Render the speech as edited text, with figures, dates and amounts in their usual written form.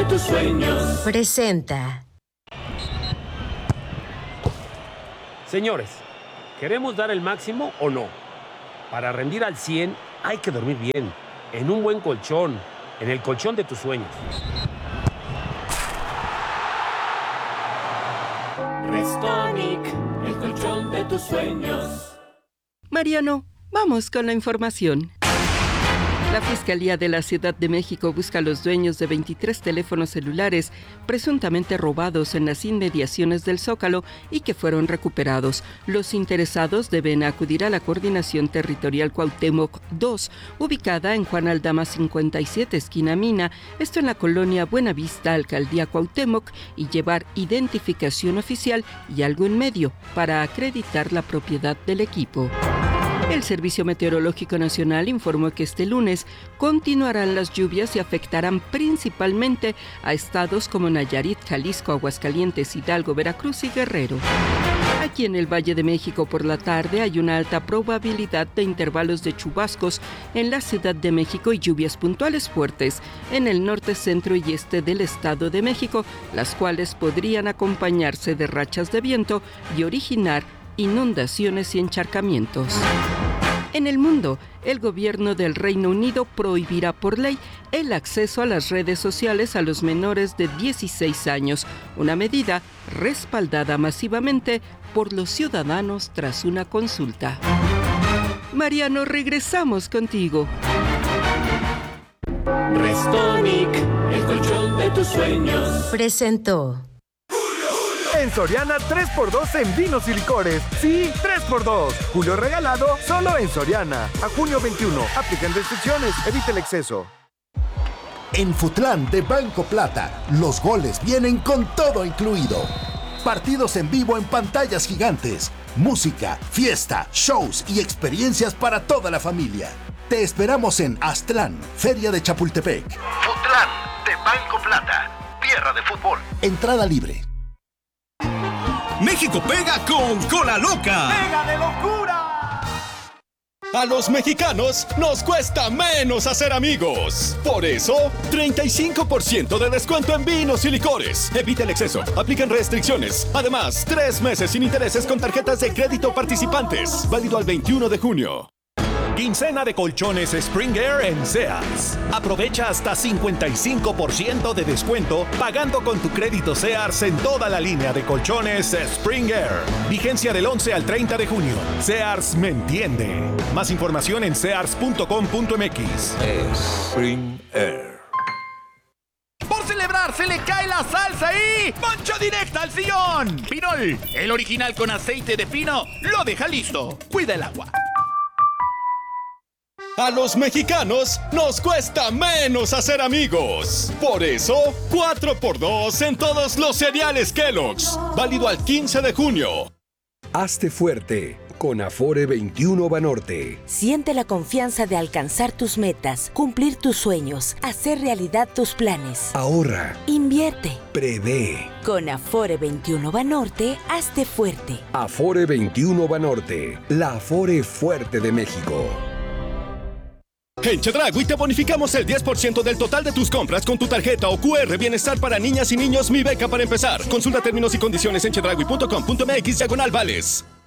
de tus sueños. Presenta. Señores, ¿queremos dar el máximo o no? Para rendir al 100 hay que dormir bien, en un buen colchón, en el colchón de tus sueños. Restonic, el colchón de tus sueños. Mariano, vamos con la información. La Fiscalía de la Ciudad de México busca a los dueños de 23 teléfonos celulares presuntamente robados en las inmediaciones del Zócalo y que fueron recuperados. Los interesados deben acudir a la Coordinación Territorial Cuauhtémoc 2, ubicada en Juan Aldama 57, esquina Mina, esto en la colonia Buenavista, Alcaldía Cuauhtémoc, y llevar identificación oficial y algo en medio para acreditar la propiedad del equipo. El Servicio Meteorológico Nacional informó que este lunes continuarán las lluvias y afectarán principalmente a estados como Nayarit, Jalisco, Aguascalientes, Hidalgo, Veracruz y Guerrero. Aquí en el Valle de México por la tarde hay una alta probabilidad de intervalos de chubascos en la Ciudad de México y lluvias puntuales fuertes en el norte, centro y este del Estado de México, las cuales podrían acompañarse de rachas de viento y originar inundaciones y encharcamientos. En el mundo, el gobierno del Reino Unido prohibirá por ley el acceso a las redes sociales a los menores de 16 años, una medida respaldada masivamente por los ciudadanos tras una consulta. Mariano, regresamos contigo. Restonic, el colchón de tus sueños. Presentó. En Soriana, 3x2 en vinos y licores. Sí, 3x2. Julio regalado, solo en Soriana. A junio 21. Aplican restricciones. Evita el exceso. En Futlán de Banco Plata, los goles vienen con todo incluido. Partidos en vivo en pantallas gigantes. Música, fiesta, shows y experiencias para toda la familia. Te esperamos en Aztlán, Feria de Chapultepec. Futlán de Banco Plata. Tierra de fútbol. Entrada libre. México pega con Cola Loca. ¡Pega de locura! A los mexicanos nos cuesta menos hacer amigos. Por eso, 35% de descuento en vinos y licores. Evita el exceso. Aplican restricciones. Además, 3 meses sin intereses con tarjetas de crédito participantes. Válido al 21 de junio. Quincena de colchones Spring Air en Sears. Aprovecha hasta 55% de descuento pagando con tu crédito Sears en toda la línea de colchones Spring Air. Vigencia del 11 al 30 de junio. Sears me entiende. Más información en sears.com.mx. Spring Air. Por celebrar se le cae la salsa y ¡mancha directa al sillón! Pinol, el original con aceite de pino, lo deja listo. Cuida el agua. A los mexicanos nos cuesta menos hacer amigos. Por eso, 4x2 en todos los cereales Kellogg's. Válido al 15 de junio. Hazte fuerte con Afore 21 Banorte. Siente la confianza de alcanzar tus metas, cumplir tus sueños, hacer realidad tus planes. Ahorra. Invierte. Prevé. Con Afore 21 Banorte, hazte fuerte. Afore 21 Banorte, la Afore fuerte de México. En Chedraui te bonificamos el 10% del total de tus compras con tu tarjeta o QR Bienestar para niñas y niños Mi Beca para empezar. Consulta términos y condiciones en chedraui.com.mx/vales.